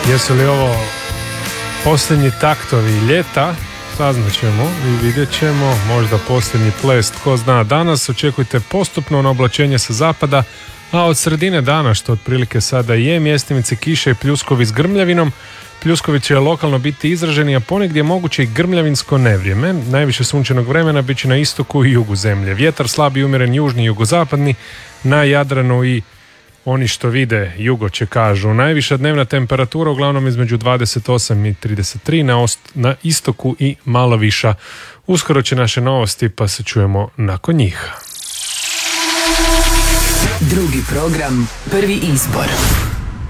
Jesu li ovo posljednji taktovi ljeta? Saznaćemo i vidjet ćemo, možda posljednji ples, tko zna. Danas očekujte postupno naoblačenje sa zapada, a od sredine dana, što otprilike sada je, mjestimice kiše i pljuskovi s grmljavinom. Pljuskovi će lokalno biti izraženi, a ponegdje je moguće i grmljavinsko nevrijeme. Najviše sunčanog vremena bit će na istoku i jugu zemlje. Vjetar slab i umjeren južni i jugozapadni, na Jadranu i oni što vide jugo će kažu. Najviša dnevna temperatura uglavnom između 28 i 33, na istoku i malo viša. Uskoro će naše novosti, pa se čujemo nakon njih. Drugi program, prvi izbor.